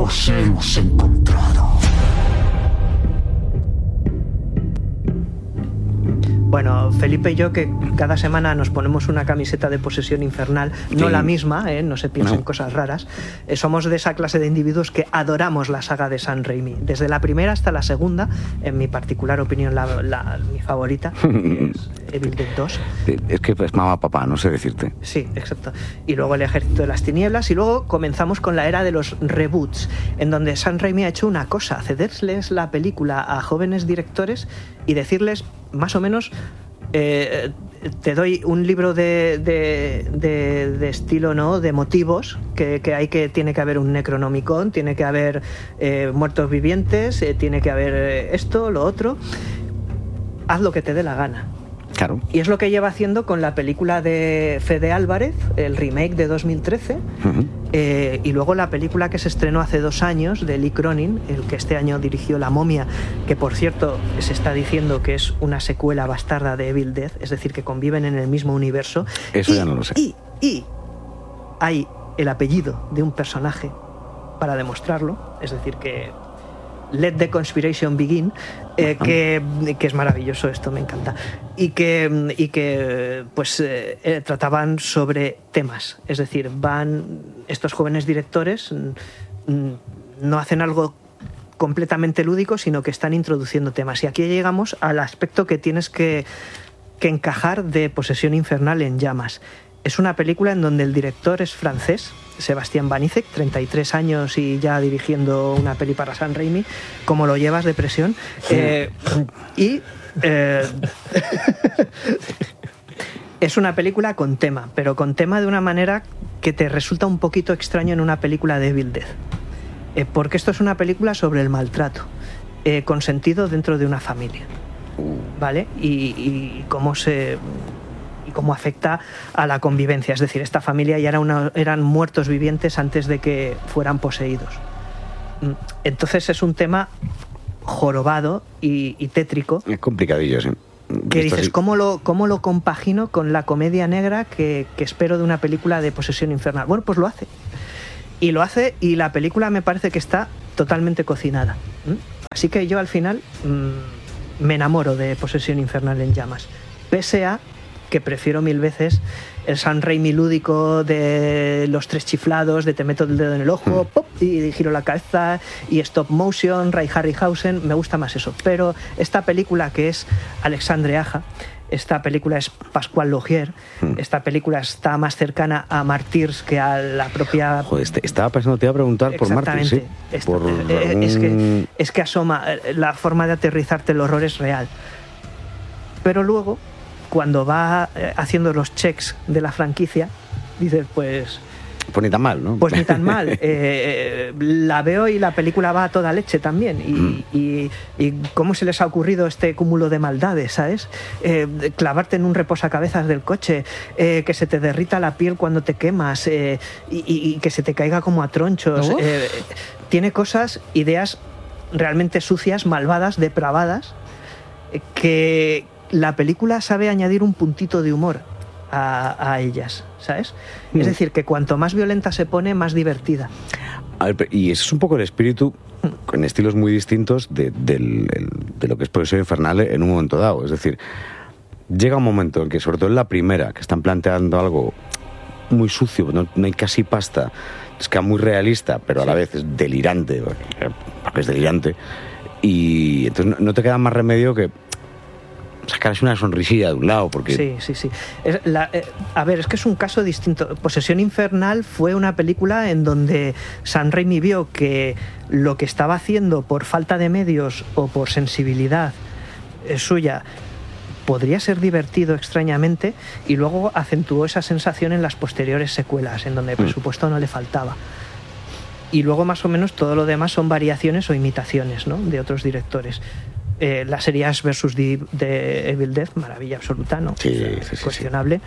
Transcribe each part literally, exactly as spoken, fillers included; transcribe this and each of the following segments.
Os hemos encontrado. Bueno, Felipe y yo, que cada semana nos ponemos una camiseta de Posesión Infernal, no Sí. la misma, ¿eh? No se piensen No. cosas raras, eh, somos de esa clase de individuos que adoramos la saga de Sam Raimi, desde la primera hasta la segunda, en mi particular opinión, la, la- mi favorita, que es Evil Dead dos. Es que es mamá, papá, no sé decirte. Sí, exacto. Y luego El Ejército de las Tinieblas, y luego comenzamos con la era de los reboots, en donde Sam Raimi ha hecho una cosa: cederles la película a jóvenes directores y decirles, más o menos, eh, te doy un libro de, de, de- de estilo, ¿no?, de motivos, que, que hay que tiene que haber un Necronomicon, tiene que haber eh, muertos vivientes, eh, tiene que haber eh, esto, lo otro. Haz lo que te dé la gana. Claro. Y es lo que lleva haciendo con la película de Fede Álvarez, el remake de dos mil trece, Ujú. eh, y luego la película que se estrenó hace dos años de Lee Cronin, el que este año dirigió La Momia, que por cierto se está diciendo que es una secuela bastarda de Evil Dead, es decir, que conviven en el mismo universo. Eso Y- ya no lo sé. Y, y hay el apellido de un personaje para demostrarlo, es decir, que Let the Conspiration Begin, eh, que, que es maravilloso, esto me encanta, y que, y que pues eh, eh, trataban sobre temas, es decir, van estos jóvenes directores, mm, mm, no hacen algo completamente lúdico, sino que están introduciendo temas. Y aquí llegamos al aspecto que tienes que, que encajar de Posesión Infernal en llamas. Es una película en donde el director es francés, Sebastián Banizek, treinta y tres años y ya dirigiendo una peli para Sam Raimi. ¿Cómo lo llevas de presión? Eh, y eh, es una película con tema, pero con tema de una manera que te resulta un poquito extraño en una película de Evil Dead. Eh, porque esto es una película sobre el maltrato, eh, consentido dentro de una familia, ¿vale? Y, y cómo se... y cómo afecta a la convivencia. Es decir, esta familia ya era una, eran muertos vivientes antes de que fueran poseídos. Mm, Entonces es un tema jorobado y, y tétrico, Es complicadillo, sí. que Esto dices, sí. ¿cómo lo, cómo lo compagino con la comedia negra que, que espero de una película de Posesión Infernal? Bueno, pues lo hace. Y lo hace, y la película me parece que está totalmente cocinada. ¿Mm? Así que yo al final mmm, me enamoro de Posesión Infernal en llamas. Pese a que prefiero mil veces el Sam Raimi lúdico de los tres chiflados, de te meto el dedo en el ojo, Mm. pop, y giro la cabeza, y stop motion, Ray Harryhausen, me gusta más eso. Pero esta película, que es Alexandre Aja, esta película es Pascual Laugier, Mm. esta película está más cercana a Martyrs que a la propia... Joder, este- estaba pensando, te iba a preguntar por Martín, sí. Exactamente. Esto- Por eh, algún- es, que, es que asoma, eh, la forma de aterrizarte el horror es real. Pero luego, cuando va eh, haciendo los checks de la franquicia, dices, pues... Pues ni tan mal, ¿no? Pues ni tan mal. Eh, eh, la veo y la película va a toda leche también. Y, Mm. y, y cómo se les ha ocurrido este cúmulo de maldades, ¿sabes? Eh, de clavarte en un reposacabezas del coche, eh, que se te derrita la piel cuando te quemas, eh, y, y- y que se te caiga como a tronchos. Uf. Eh, tiene cosas, ideas realmente sucias, malvadas, depravadas, eh, que la película sabe añadir un puntito de humor a, a ellas, ¿sabes? Mm. Es decir, que cuanto más violenta se pone, más divertida. A ver, pero- y ese es un poco el espíritu, con estilos muy distintos, de, del- el- de lo que es Posesión Infernal en un momento dado. Es decir, llega un momento en que, sobre todo en la primera, que están planteando algo muy sucio, no, no hay casi pasta, es que muy realista, pero a la vez es delirante, porque es delirante, y entonces no, no te queda más remedio que sacarse una sonrisilla de un lado, porque... Sí, sí, sí. Es la- eh, a ver, es que es un caso distinto. Posesión Infernal fue una película en donde Sam Raimi vio que lo que estaba haciendo por falta de medios o por sensibilidad eh, suya podría ser divertido extrañamente, y luego acentuó esa sensación en las posteriores secuelas, en donde el presupuesto no le faltaba. Y luego más o menos todo lo demás son variaciones o imitaciones, ¿no?, de otros directores. Eh, la serie Ash versus de, de Evil Dead, maravilla absoluta, ¿no? Sí, O sea, sí, sí, cuestionable.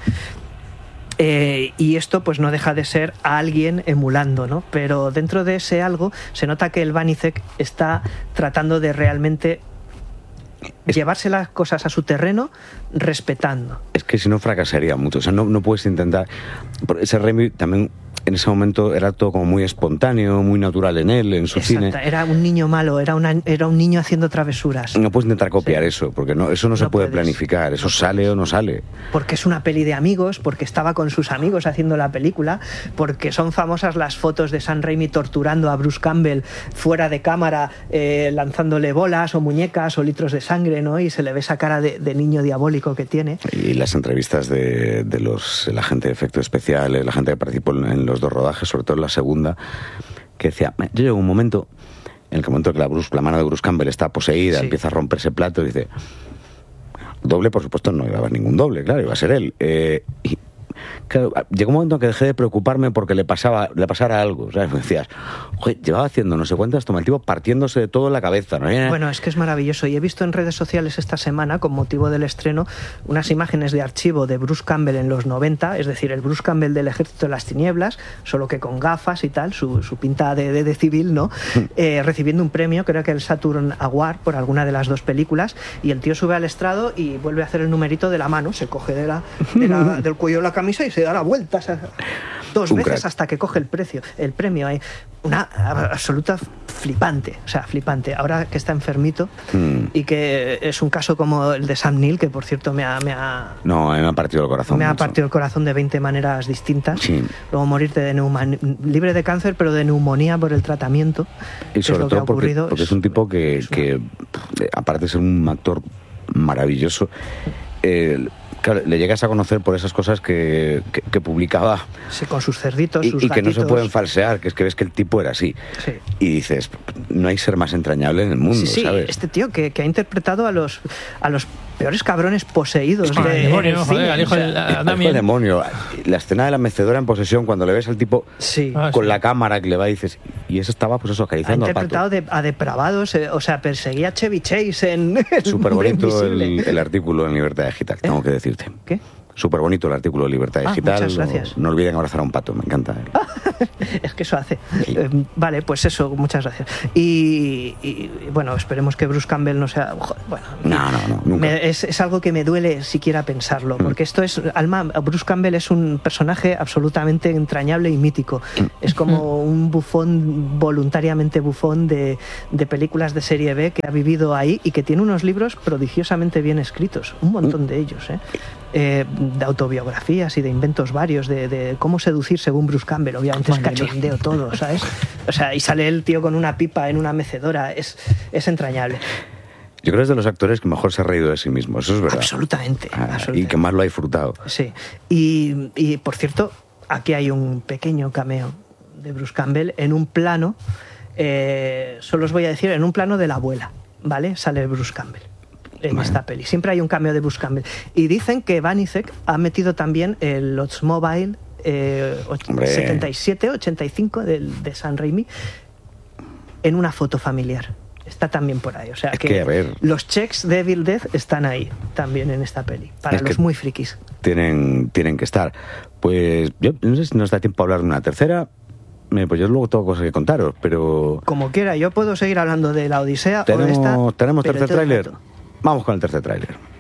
Eh, y esto pues no deja de ser a alguien emulando, ¿no? Pero dentro de ese algo se nota que el Banizek está tratando de realmente llevarse las cosas a su terreno, respetando. Es que si no fracasaría mucho. O sea, no, no puedes intentar... por- Ese Raimi también en ese momento era todo como muy espontáneo, muy natural en él, en su Exacto, cine. era un niño malo, era, una, era un niño haciendo travesuras. No puedes intentar copiar Sí. eso, porque no, eso no, no se puede puedes. planificar, eso No sale puedes. o no sale. Porque es una peli de amigos, porque estaba con sus amigos haciendo la película, porque son famosas las fotos de Sam Raimi torturando a Bruce Campbell fuera de cámara, eh, lanzándole bolas o muñecas o litros de sangre, ¿no? Y se le ve esa cara de, de niño diabólico que tiene. Y las entrevistas de, de los, la gente de efectos especiales, la gente que participó en los dos rodajes, sobre todo en la segunda, que decía, yo llego a un momento en el momento que la, Bruce, la mano de Bruce Campbell está poseída, Sí. empieza a romperse plato y dice, doble, por supuesto, no iba a haber ningún doble, claro, iba a ser él. Eh, y claro, llegó un momento en que dejé de preocuparme porque le pasaba le pasara algo, ¿sabes? Me decías, joder, llevaba haciendo no sé cuántas tomas, el tipo partiéndose de todo en la cabeza, ¿no? Bueno, es que es maravilloso. Y he visto en redes sociales esta semana, con motivo del estreno, unas imágenes de archivo de Bruce Campbell en los noventa, es decir, el Bruce Campbell del Ejército de las Tinieblas, solo que con gafas y tal, su, su pinta de, de, de civil, ¿no? Eh, recibiendo un premio, creo que el Saturn Award, por alguna de las dos películas, y el tío sube al estrado y vuelve a hacer el numerito de la mano, se coge de la, de la, del cuello de la camisa y se da la vuelta, o sea, dos Un veces crack. hasta que coge el precio, el premio. Hay una absoluta flipante, o sea, flipante. Ahora que está enfermito Mm. y que es un caso como el de Sam Neill, que por cierto me ha, me ha, No, a mí me ha partido el corazón. me ha mucho. partido el corazón de veinte maneras distintas. Sí. Luego morirte de neumonía, libre de cáncer, pero de neumonía por el tratamiento. Y que es sobre lo que ha todo porque, ocurrido. porque es un tipo que, es una- que, aparte de ser un actor maravilloso, eh, claro, le llegas a conocer por esas cosas que, que, que publicaba Sí, con sus cerditos, y, sus y que no se gatitos. pueden falsear, que es que ves que el tipo era así. Sí. Y dices, no hay ser más entrañable en el mundo, Sí, sí, ¿sabes? este tío que, que ha interpretado a los, a los peores cabrones poseídos Al de, demonio, en el joder, cine, al hijo o sea, del- a- El hijo Damien. del demonio. La escena de la mecedora en posesión, cuando le ves al tipo Sí. Ah, con sí. la cámara que le va y dices, y eso estaba pues eso, Ha acariciando al interpretado pato. de- a depravados, eh, o sea, perseguía a Chevy Chase en El Súper Hombre bonito Invisible. el, el artículo en Libertad Digital, tengo que decirte. ¿Qué? Súper bonito el artículo de Libertad Ah, Digital. muchas gracias. No, no olviden abrazar a un pato, me encanta. Es que eso hace. Sí. Eh, vale, pues eso, muchas gracias. Y, y, bueno, esperemos que Bruce Campbell no sea... joder, bueno, No, no, no, nunca. me- es, es algo que me duele siquiera pensarlo, porque esto es... Alma, Bruce Campbell es un personaje absolutamente entrañable y mítico. Es como un bufón, voluntariamente bufón de, de películas de serie B que ha vivido ahí y que tiene unos libros prodigiosamente bien escritos, un montón de ellos, ¿eh? Eh, de autobiografías y de inventos varios, de, de cómo seducir según Bruce Campbell, obviamente es Madre mía. cachondeo todo, ¿sabes? O sea, y sale el tío con una pipa en una mecedora, es, es entrañable. Yo creo que es de los actores que mejor se ha reído de sí mismo, eso es verdad. Absolutamente, Ah, absolutamente. Y que más lo ha disfrutado. Sí, y, y por cierto, aquí hay un pequeño cameo de Bruce Campbell en un plano, eh, solo os voy a decir, en un plano de la abuela, ¿vale? Sale Bruce Campbell en Bueno. esta peli. Siempre hay un cameo de Bruce Campbell. Y dicen que Banizek ha metido también el Oldsmobile eh, och- Hombre. setenta y siete ochenta y cinco del, de Sam Raimi en una foto familiar. Está también por ahí. O sea Es que, que, a ver. los checks de Evil Dead están ahí también en esta peli. Para Es los que- muy frikis. Tienen, tienen que estar. Pues yo no sé si nos da tiempo a hablar de una tercera. Eh, Pues yo luego tengo cosas que contaros, pero... Como quiera, yo puedo seguir hablando de la Odisea o de esta. ¿Tenemos, ¿tenemos pero tercer todo el tráiler? rato. Vamos con el tercer tráiler.